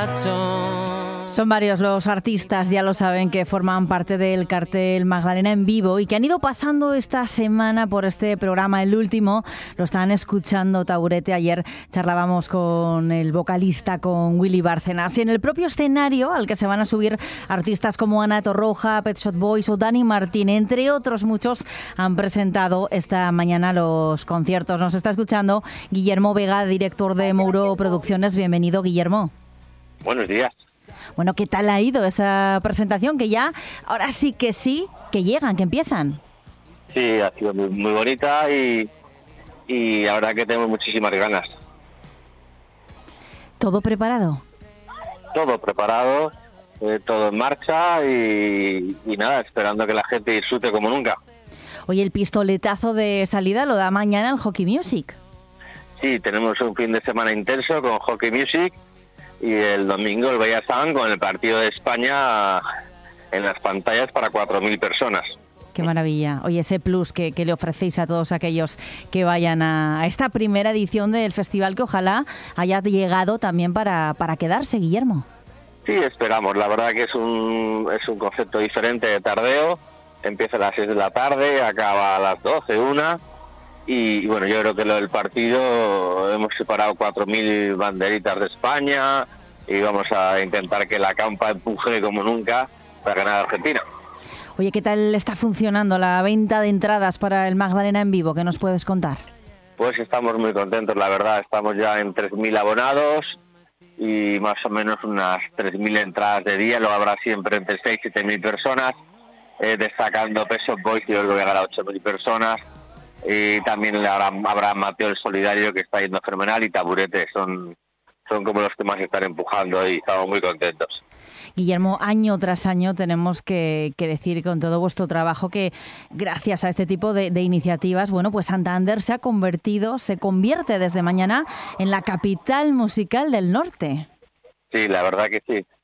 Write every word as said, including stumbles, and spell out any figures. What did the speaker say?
Son varios los artistas, ya lo saben, que forman parte del cartel Magdalena en Vivo y que han ido pasando esta semana por este programa, el último. Lo están escuchando Taburete. Ayer charlábamos con el vocalista, con Willy Bárcenas. Y en el propio escenario al que se van a subir artistas como Ana Torroja, Pet Shop Boys o Dani Martín, entre otros muchos, han presentado esta mañana los conciertos. Nos está escuchando Guillermo Vega, director de Mouro Producciones. Bienvenido, Guillermo. Buenos días. Bueno, ¿qué tal ha ido esa presentación? Que ya, ahora sí que sí, que llegan, que empiezan. Sí, ha sido muy, muy bonita y, y la verdad que tenemos muchísimas ganas. ¿Todo preparado? Todo preparado, eh, todo en marcha y, y nada, esperando que la gente disfrute como nunca. Oye, el pistoletazo de salida lo da mañana el Hockey Music. Sí, tenemos un fin de semana intenso con Hockey Music. Y el domingo el Bahía Sound con el partido de España en las pantallas para cuatro mil personas. Qué maravilla. Oye, ese plus que, que le ofrecéis a todos aquellos que vayan a, a esta primera edición del festival, que ojalá haya llegado también para, para quedarse, Guillermo. Sí, esperamos. La verdad que es un, es un concepto diferente de tardeo. Empieza a las seis de la tarde, acaba a las doce, una. Y bueno, yo creo que lo del partido hemos separado cuatro mil banderitas de España y vamos a intentar que la campa empuje como nunca para ganar a Argentina. Oye, ¿qué tal está funcionando la venta de entradas para el Magdalena en Vivo? ¿Qué nos puedes contar? Pues estamos muy contentos, la verdad. Estamos ya en tres mil abonados y más o menos unas tres mil entradas de día. Lo habrá siempre entre seis y siete mil personas, eh, destacando Pet Shop Boys, que yo creo que llegará a ocho mil personas. Y también habrá, habrá Mateo el Solidario, que está yendo fenomenal, y Taburete. Son, son como los que más están empujando y estamos muy contentos. Guillermo, año tras año tenemos que, que decir con todo vuestro trabajo que gracias a este tipo de, de iniciativas, bueno, pues Santander se ha convertido, se convierte desde mañana en la capital musical del norte. Sí, la verdad que sí.